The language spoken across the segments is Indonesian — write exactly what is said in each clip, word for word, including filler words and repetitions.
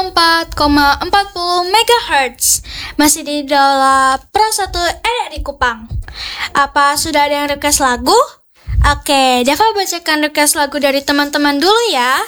empat koma empat puluh megahertz. Masih di dalam Pro satu R R I Kupang. Apa sudah ada yang request lagu? Oke, Deva bacakan request lagu dari teman-teman dulu ya.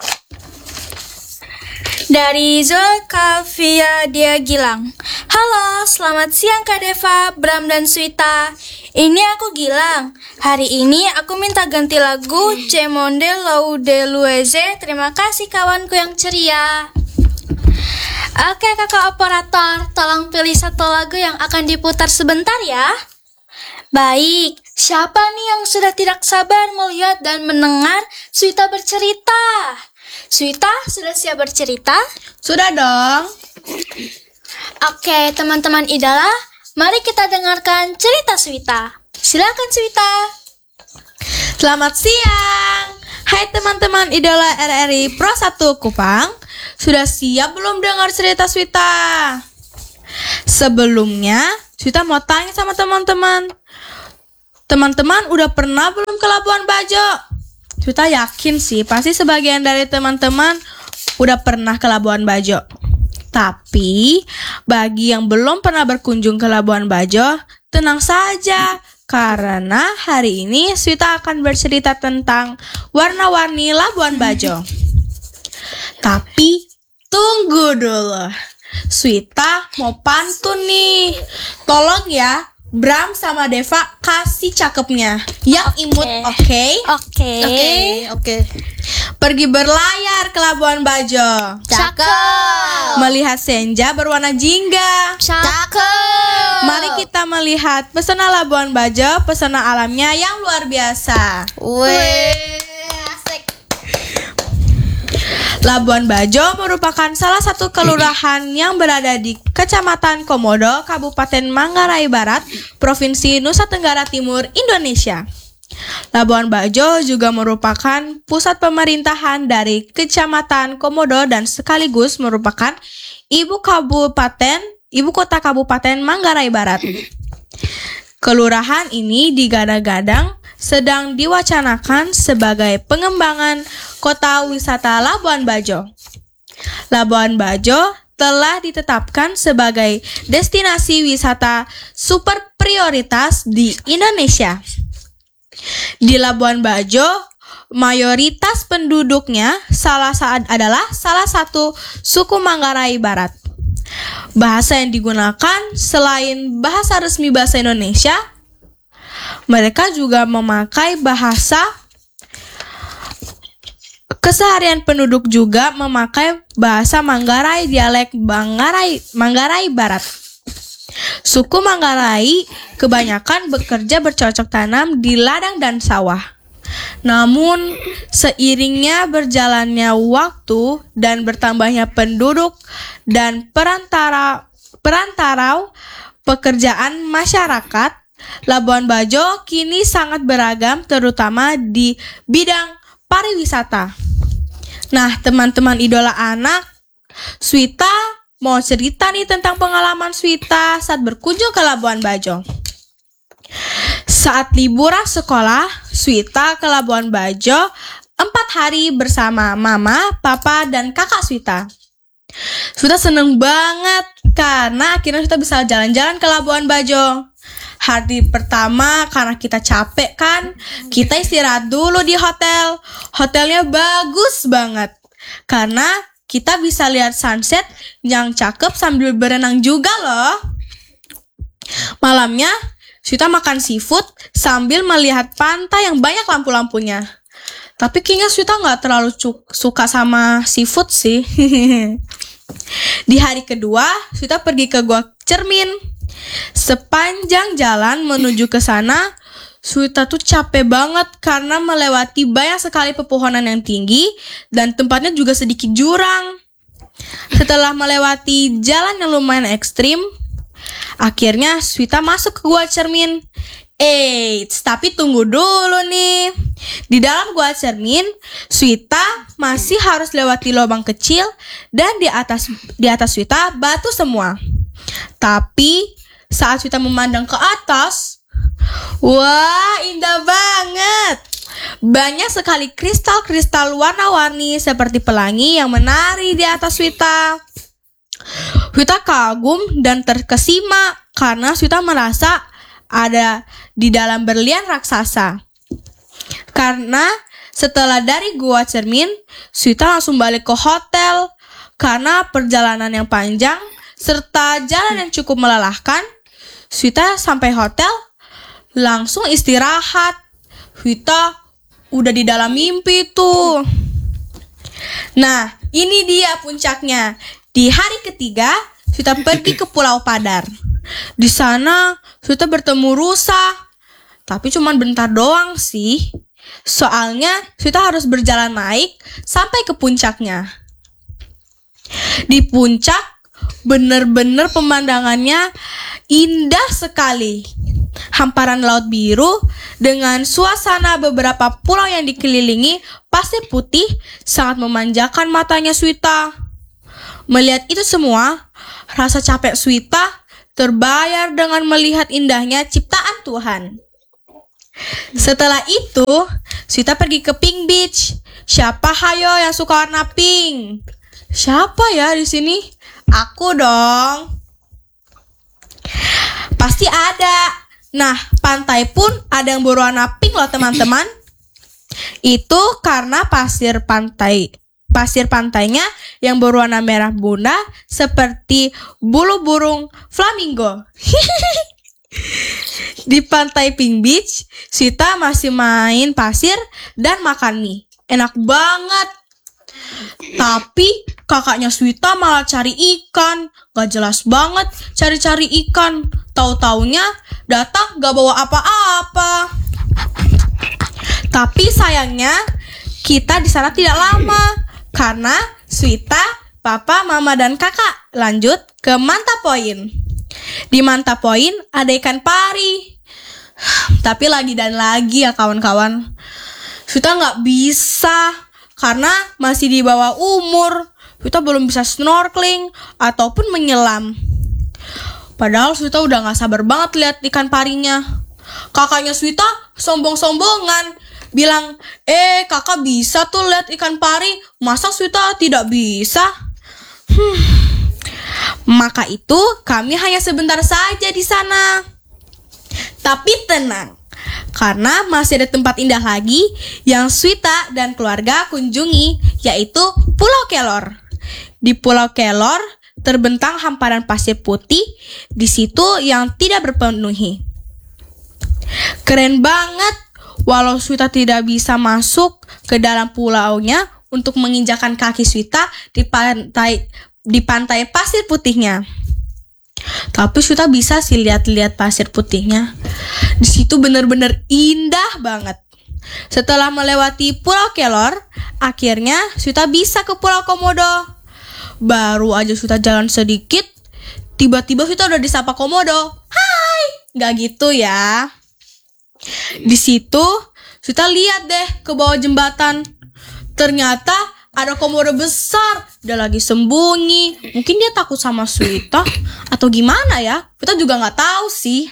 Dari Zulkafia dia Gilang. Halo, selamat siang Kak Deva, Bram dan Swita. Ini aku Gilang. Hari ini aku minta ganti lagu C Monde Laude Lueze. Terima kasih kawanku yang ceria. Oke kakak operator, tolong pilih satu lagu yang akan diputar sebentar ya. Baik, siapa nih yang sudah tidak sabar melihat dan mendengar Swita bercerita? Swita, sudah siap bercerita? Sudah dong. Oke, teman-teman idola, mari kita dengarkan cerita Swita. Silakan Swita. Selamat siang. Hai teman-teman idola R R I Pro satu Kupang. Sudah siap belum dengar cerita Swita? Sebelumnya, Swita mau tanya sama teman-teman. Teman-teman udah pernah belum ke Labuan Bajo? Swita yakin sih, pasti sebagian dari teman-teman udah pernah ke Labuan Bajo. Tapi, bagi yang belum pernah berkunjung ke Labuan Bajo, tenang saja, karena hari ini Swita akan bercerita tentang warna-warni Labuan Bajo. Tapi, tunggu dulu. Swita mau pantun nih. Tolong ya, Bram sama Deva kasih cakepnya. Yang Oke. imut, oke? Oke. Oke, oke. Pergi berlayar ke Labuan Bajo. Cakep. Melihat senja berwarna jingga. Cakep. Mari kita melihat pesona Labuan Bajo, pesona alamnya yang luar biasa. Weh, asik. Labuan Bajo merupakan salah satu kelurahan yang berada di Kecamatan Komodo, Kabupaten Manggarai Barat, Provinsi Nusa Tenggara Timur, Indonesia. Labuan Bajo juga merupakan pusat pemerintahan dari Kecamatan Komodo dan sekaligus merupakan ibu kabupaten, ibu kota Kabupaten Manggarai Barat. Kelurahan ini digadang-gadang sedang diwacanakan sebagai pengembangan kota wisata Labuan Bajo. Labuan Bajo telah ditetapkan sebagai destinasi wisata super prioritas di Indonesia. Di Labuan Bajo, mayoritas penduduknya salah saat adalah salah satu suku Manggarai Barat. Bahasa yang digunakan selain bahasa resmi bahasa Indonesia, mereka juga memakai bahasa keseharian penduduk juga memakai bahasa Manggarai dialek Manggarai Manggarai Barat. Suku Manggarai kebanyakan bekerja bercocok tanam di ladang dan sawah. Namun, seiringnya berjalannya waktu dan bertambahnya penduduk dan perantara perantara pekerjaan masyarakat, Labuan Bajo kini sangat beragam terutama di bidang pariwisata. Nah, teman-teman idola anak, Swita mau cerita nih tentang pengalaman Swita saat berkunjung ke Labuan Bajo. Saat liburan sekolah, Swita ke Labuan Bajo empat hari bersama mama, papa, dan kakak Swita. Swita seneng banget karena akhirnya Swita bisa jalan-jalan ke Labuan Bajo. Hari pertama karena kita capek kan, kita istirahat dulu di hotel. Hotelnya bagus banget karena kita bisa lihat sunset yang cakep sambil berenang juga loh. Malamnya, Swita makan seafood sambil melihat pantai yang banyak lampu-lampunya. Tapi kayaknya Swita nggak terlalu cu- suka sama seafood sih. Di hari kedua, Swita pergi ke Gua Cermin. Sepanjang jalan menuju ke sana, Swita tuh capek banget karena melewati banyak sekali pepohonan yang tinggi dan tempatnya juga sedikit jurang. Setelah melewati jalan yang lumayan ekstrim, akhirnya Swita masuk ke Gua Cermin. Eits, tapi tunggu dulu nih. Di dalam Gua Cermin, Swita masih harus lewati lubang kecil dan di atas di atas Swita batu semua. Tapi saat Swita memandang ke atas, wah, indah banget. Banyak sekali kristal-kristal warna-warni seperti pelangi yang menari di atas Swita. Swita kagum dan terkesima karena Swita merasa ada di dalam berlian raksasa. Karena setelah dari gua cermin, Swita langsung balik ke hotel. Karena perjalanan yang panjang serta jalan yang cukup melelahkan, Swita sampai hotel langsung istirahat. Swita udah di dalam mimpi tuh. Nah, ini dia puncaknya. Di hari ketiga, Swita pergi ke Pulau Padar. Di sana, Swita bertemu rusa. Tapi cuman bentar doang sih. Soalnya, Swita harus berjalan naik sampai ke puncaknya. Di puncak, bener-bener pemandangannya indah sekali. Hamparan laut biru dengan suasana beberapa pulau yang dikelilingi pasir putih sangat memanjakan matanya Swita. Melihat itu semua, rasa capek Swita terbayar dengan melihat indahnya ciptaan Tuhan. Setelah itu, Swita pergi ke Pink Beach. Siapa hayo yang suka warna pink? Siapa ya di sini? Aku dong. Pasti ada. Nah, pantai pun ada yang berwarna pink loh teman-teman. Itu karena pasir pantai pasir pantainya yang berwarna merah bunda seperti bulu burung flamingo. Di pantai Pink Beach, Swita masih main pasir dan makan mie. Enak banget. Tapi kakaknya Swita malah cari ikan. Gak jelas banget cari-cari ikan. Tahu-taunya datang gak bawa apa-apa. Tapi sayangnya kita di sana tidak lama karena Swita, papa, mama, dan kakak lanjut ke Manta Point. Di Manta Point ada ikan pari. Tapi lagi dan lagi ya kawan-kawan, Swita gak bisa karena masih di bawah umur. Swita belum bisa snorkeling ataupun menyelam. Padahal Swita udah gak sabar banget lihat ikan parinya. Kakaknya Swita sombong-sombongan bilang, eh kakak bisa tuh lihat ikan pari, masa Swita tidak bisa? Hmm. Maka itu kami hanya sebentar saja di sana. Tapi tenang, karena masih ada tempat indah lagi yang Swita dan keluarga kunjungi, yaitu Pulau Kelor. Di Pulau Kelor terbentang hamparan pasir putih di situ yang tidak berpenuhi. Keren banget, walau Swita tidak bisa masuk ke dalam pulaunya untuk menginjakan kaki Swita di pantai di pantai pasir putihnya. Tapi Swita bisa sih lihat-lihat pasir putihnya. Di situ benar-benar indah banget. Setelah melewati Pulau Kelor, akhirnya Swita bisa ke Pulau Komodo. Baru aja Swita jalan sedikit, tiba-tiba Swita udah disapa Komodo. Hai, nggak gitu ya. Di situ Swita lihat deh ke bawah jembatan. Ternyata ada komodo besar. Dia lagi sembunyi. Mungkin dia takut sama Swita atau gimana ya? Swita juga nggak tahu sih.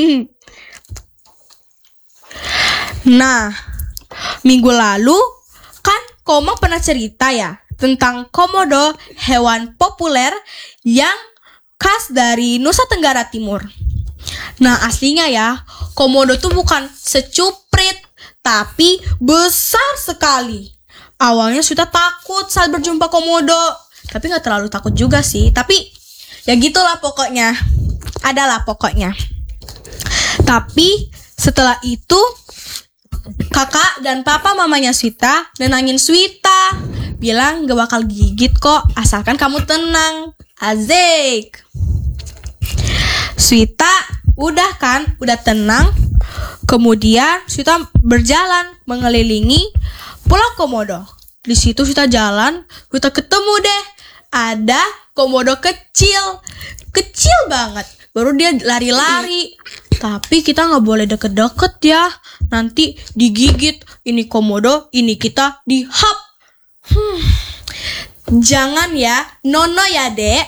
Nah, minggu lalu kan Komang pernah cerita ya tentang komodo, hewan populer yang khas dari Nusa Tenggara Timur. Nah, aslinya ya, komodo tuh bukan secuprit, tapi besar sekali. Awalnya Swita takut saat berjumpa komodo, tapi gak terlalu takut juga sih. Tapi ya gitulah pokoknya, adalah pokoknya. Tapi setelah itu kakak dan papa mamanya Swita nenangin Swita, bilang gak bakal gigit kok asalkan kamu tenang. Azik. Swita udah kan, udah tenang. Kemudian Swita berjalan mengelilingi Pulau Komodo. Di situ Swita jalan, Swita ketemu deh ada komodo kecil, kecil banget. Baru dia lari-lari. Tapi kita nggak boleh deket-deket ya, nanti digigit. Ini komodo, ini kita dihap. Hmm. Jangan ya, nono ya dek.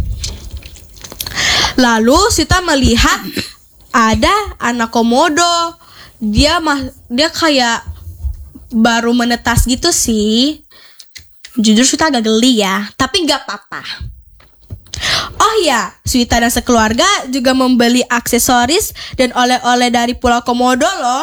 Lalu Swita melihat ada anak komodo. Dia mah dia kayak baru menetas gitu sih. Jujur Swita agak geli ya, tapi nggak apa-apa. Oh ya, Swita dan sekeluarga juga membeli aksesoris dan oleh-oleh dari Pulau Komodo loh.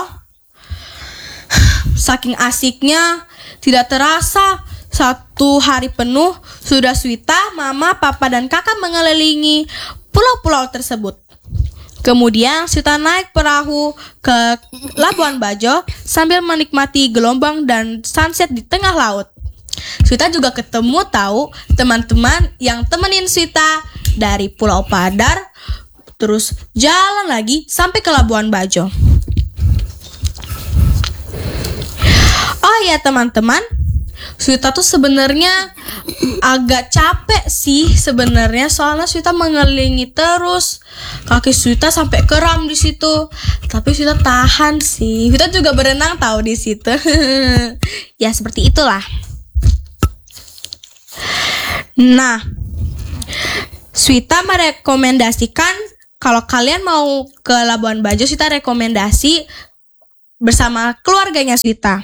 Saking asiknya, tidak terasa satu hari penuh sudah Swita, mama, papa, dan kakak mengelilingi pulau-pulau tersebut. Kemudian Swita naik perahu ke Labuan Bajo sambil menikmati gelombang dan sunset di tengah laut. Swita juga ketemu tahu teman-teman yang temenin Swita dari Pulau Padar, terus jalan lagi sampai ke Labuan Bajo. Oh ya teman-teman, Swita tuh sebenarnya agak capek sih sebenarnya, soalnya Swita mengelilingi terus, kaki Swita sampai kram di situ. Tapi Swita tahan sih. Swita juga berenang tahu di situ. Ya seperti itulah. Nah, Swita merekomendasikan kalau kalian mau ke Labuan Bajo, Swita rekomendasi bersama keluarganya Swita.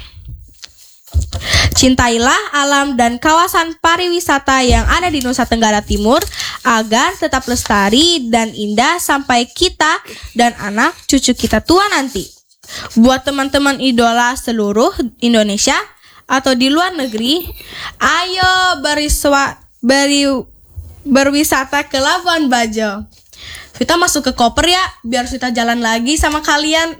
Cintailah alam dan kawasan pariwisata yang ada di Nusa Tenggara Timur agar tetap lestari dan indah sampai kita dan anak cucu kita tua nanti. Buat teman-teman idola seluruh Indonesia atau di luar negeri, ayo beriswa, beri, berwisata ke Labuan Bajo. Swita masuk ke koper ya, biar Swita jalan lagi sama kalian.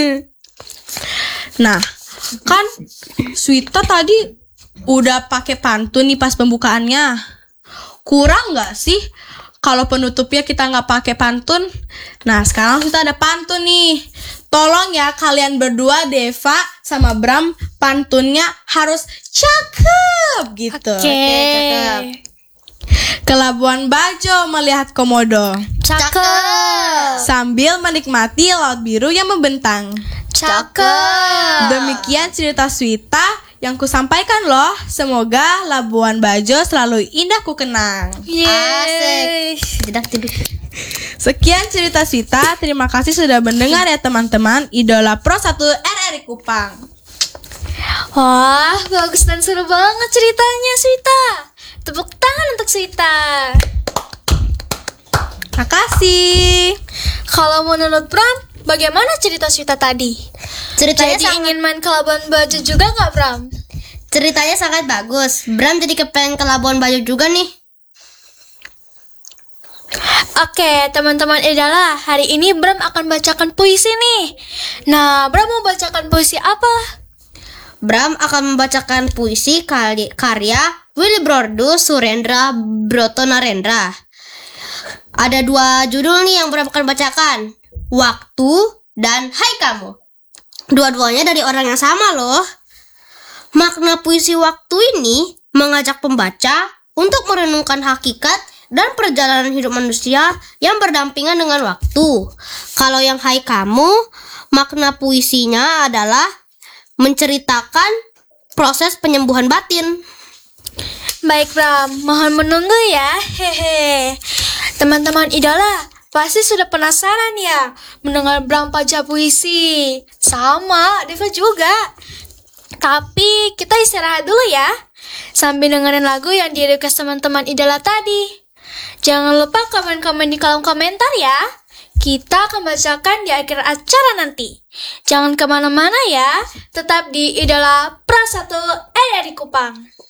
Nah, kan Swita tadi udah pakai pantun nih pas pembukaannya. Kurang nggak sih kalau penutupnya kita nggak pakai pantun? Nah, sekarang Swita ada pantun nih. Tolong ya kalian berdua, Deva sama Bram, pantunnya harus cakep gitu. Oke. Cakep. Ke Labuan Bajo melihat komodo, Cakep. sambil menikmati laut biru yang membentang. Cakep. Demikian cerita Swita yang kusampaikan loh. Semoga Labuan Bajo selalu indah ku kenang. Yeay. Jedak tidur. Sekian cerita Swita. Terima kasih sudah mendengar ya teman-teman. Idola Pro satu R R I Kupang. Wah, bagus dan seru banget ceritanya Swita. Tepuk tangan untuk Swita. Makasih. Kalau menurut Bram, bagaimana cerita Swita tadi? Ceritanya Jadi sangat, ingin main ke Labuan Bajo juga nggak, Bram? ceritanya sangat bagus. Bram jadi kepengen ke Labuan Bajo juga nih. Oke, teman-teman idola, hari ini Bram akan bacakan puisi nih. Nah, Bram mau bacakan puisi apa? Bram akan membacakan puisi kali- karya Willy Brodus Surendra Broto Narendra. Ada dua judul nih yang Bram akan bacakan, Waktu dan Hai Kamu. Dua-duanya dari orang yang sama loh. Makna puisi Waktu ini mengajak pembaca untuk merenungkan hakikat dan perjalanan hidup manusia yang berdampingan dengan waktu. Kalau yang Hai Kamu, makna puisinya adalah menceritakan proses penyembuhan batin. Baik Bram, mohon menunggu ya. Hehe. Teman-teman idola, pasti sudah penasaran ya mendengar Bram baca puisi. Sama, Deva juga. Tapi kita istirahat dulu ya, sambil dengerin lagu yang di request teman-teman idola tadi. Jangan lupa komen-komen di kolom komentar ya. Kita akan bacakan di akhir acara nanti. Jangan kemana-mana ya, tetap di Idola Pro satu R R I Kupang.